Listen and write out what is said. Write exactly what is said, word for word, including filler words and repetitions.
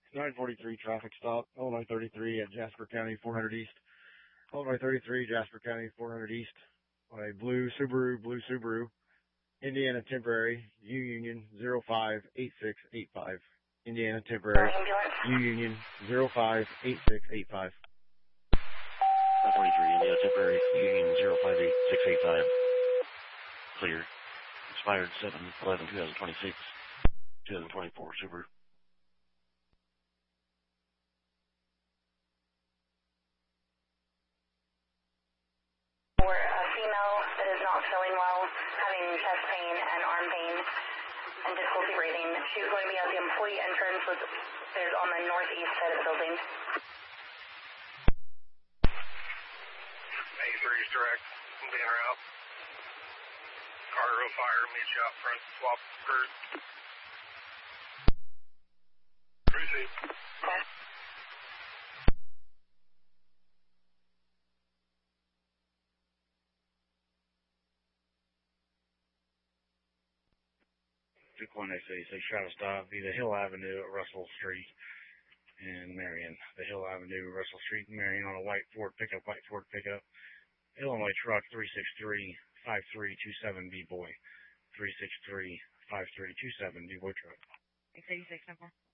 nine forty-three traffic stop, Illinois thirty-three at Jasper County four hundred East. Illinois thirty-three, Jasper County four hundred East. On a blue Subaru, blue Subaru. Indiana temporary, U Union zero five eight six eight five. Indiana temporary, U Union zero five eight six eight five. nine forty-three, Indiana temporary, U Union zero five eight six eight five. Clear. Expired seven eleven twenty twenty-six, twenty twenty-four Subaru. For a female that is not feeling well, having chest pain and arm pain and difficulty breathing. She's going to be at the employee entrance, which is on the northeast side of the building. eighty-three is direct. I'm being her out. Carter fire, meet you out front, swap first. Appreciate it. Okay. two one X A, say try to stop via Hill Avenue at Russell Street in Marion. The Hill Avenue, Russell Street in Marion on a white Ford pickup, white Ford pickup. Illinois truck three six three five three two seven B-Boy. three six three five three two seven B-Boy truck. six eighty-six, number.